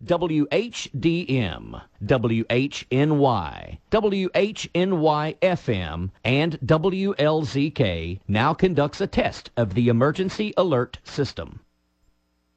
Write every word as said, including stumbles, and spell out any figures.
W H D M, W H N Y, W H N Y F M, and W L Z K now conducts a test of the emergency alert system.